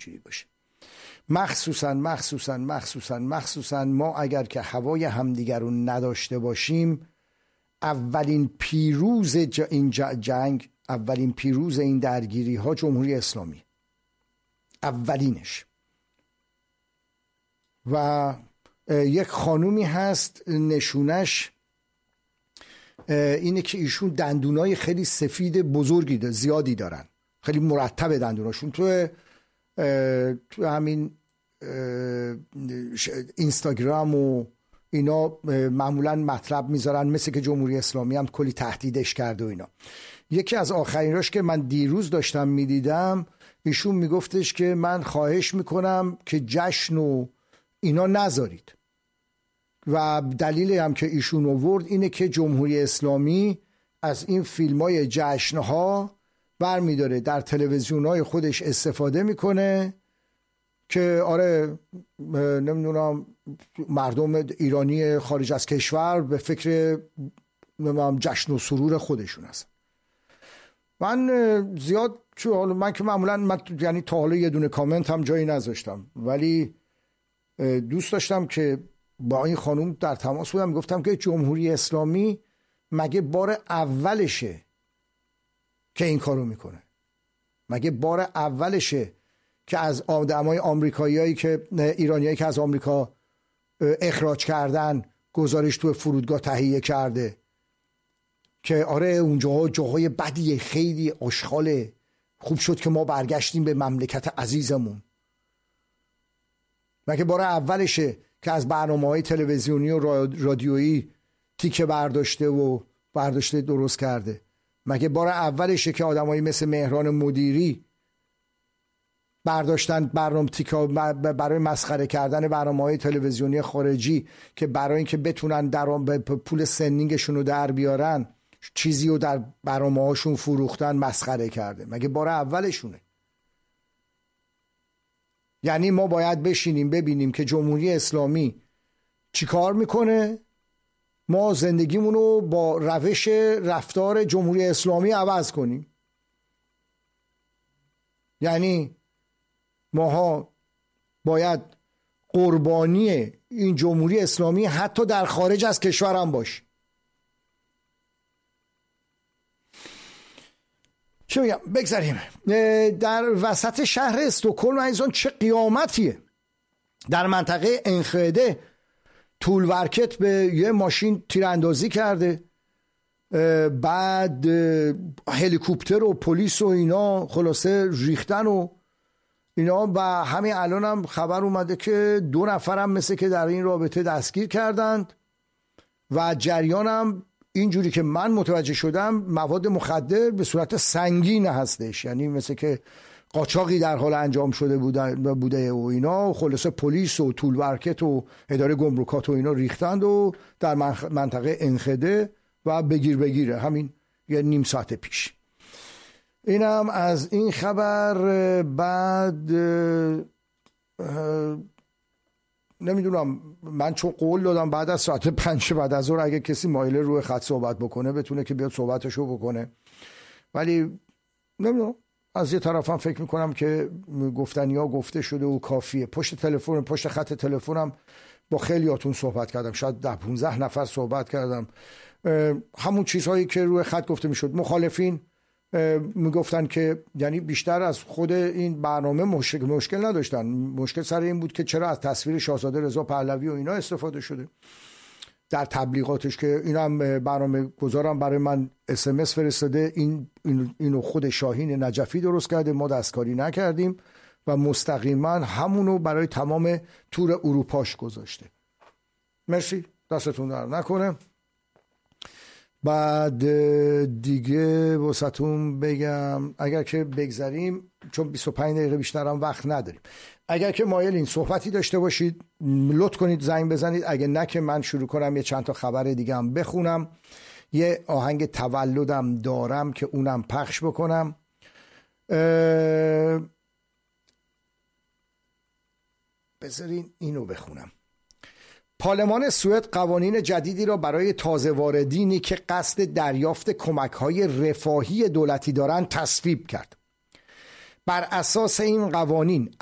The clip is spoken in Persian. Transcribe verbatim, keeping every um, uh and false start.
اینجوری باشه. مخصوصا مخصوصا مخصوصا مخصوصا ما اگر که هوای همدیگر رو نداشته باشیم، اولین پیروز این جنگ، اولین پیروز این درگیری ها جمهوری اسلامی، اولینش. و یک خانومی هست نشونش اینه که ایشون دندونای خیلی سفید بزرگی داره، زیادی دارن، خیلی مرتب دندوناشون. تو تو همین اینستاگرام و اینا معمولا مطلب میذارن، مثل که جمهوری اسلامی هم کلی تهدیدش کرده و اینا. یکی از آخریناش که من دیروز داشتم میدیدم، ایشون میگفتش که من خواهش میکنم که جشن و اینا نذارید، و دلیل هم که ایشون آورد اینه که جمهوری اسلامی از این فیلمای جشنها برمیداره در تلویزیونهای خودش استفاده میکنه که آره نمیدونم مردم ایرانی خارج از کشور به فکر جشن و سرور خودشون هست. من زیاد چون حالا من که معمولا من یعنی تا حالا یه دونه کامنت هم جایی نذاشتم، ولی دوست داشتم که با این خانوم در تماس بودم، گفتم که جمهوری اسلامی مگه بار اولشه که این کارو میکنه؟ مگه بار اولشه که از آدمای آمریکاییایی که ایرانیایی که از آمریکا اخراج کردن گزارش تو فرودگاه تهیه کرده که آره اونجاها جاهای بدیه، خیلی آشغاله، خوب شد که ما برگشتیم به مملکت عزیزمون؟ مگه بار اولشه که از برنامه‌های تلویزیونی و رادیویی تیکه برداشته و برداشته درست کرده؟ مگه بار اولشه که آدمایی مثل مهران مدیری برداشتن برنامه تیکا برای مسخره کردن برنامه‌های تلویزیونی خارجی که برای اینکه بتونن در پول سنینگشون رو در بیارن چیزی رو در برنامه‌هاشون فروختن، مسخره کرده؟ مگه بار اولشونه؟ یعنی ما باید بشینیم ببینیم که جمهوری اسلامی چی کار میکنه، ما زندگیمون رو با روش رفتار جمهوری اسلامی عوض کنیم. یعنی ماها باید قربانی این جمهوری اسلامی حتی در خارج از کشور هم باشیم. چه میگم؟ بگذاریم. در وسط شهر استکهلم ایزان چه قیامتیه. در منطقه انخده طولورکت به یه ماشین تیراندازی کرده، بعد هلیکوپتر و پلیس و اینا خلاصه ریختن و اینا، و همین الان هم خبر اومده که دو نفرم مثل که در این رابطه دستگیر کردند و جریان هم اینجوری که من متوجه شدم مواد مخدر به صورت سنگین هستش، یعنی مثل که قاچاقی در حال انجام شده بوده, بوده و اینا. خلاصه پلیس و طولورکت و اداره گمرکات و اینا ریختند و در منطقه انخده و بگیر بگیره همین یه نیم ساعت پیش. اینم از این خبر. بعد نمیدونم، من چون قول دادم بعد از ساعت پنج بعد از ظهر اگه کسی مایل روی خط صحبت بکنه بتونه که بیاد صحبتشو بکنه، ولی نمیدونم، از یه طرفم فکر میکنم که گفتنی ها گفته شده و کافیه. پشت تلفن پشت خط تلفنم با خیلیاتون صحبت کردم، شاید ده پونزده نفر صحبت کردم، همون چیزهایی که روی خط گفته میشد. مخالفین میگفتن که یعنی بیشتر از خود این برنامه مشکل, مشکل نداشتن، مشکل سر این بود که چرا از تصویر شاهزاده رضا پهلوی و اینا استفاده شده در تبلیغاتش، که اینم برنامه گذارم برای من اس ام اس فرستاده، این اینو خود شاهین نجفی درست کرده، ما دستکاری نکردیم و مستقیما همونو برای تمام تور اروپاش گذاشته. مرسی، دستتون در نکنه. بعد دیگه واسهتون بگم اگر که بگذاریم، چون بیست و پنج دقیقه بیشتر هم وقت نداریم، اگر که مایلین صحبتی داشته باشید لطف کنید زنگ بزنید، اگه نه که من شروع کنم یه چند تا خبر دیگه هم بخونم. یه آهنگ تولدم دارم که اونم پخش بکنم. بذارین اینو بخونم. پارلمان سوئد قوانین جدیدی را برای تازه واردینی که قصد دریافت کمک‌های رفاهی دولتی دارند تصویب کرد. بر اساس این قوانین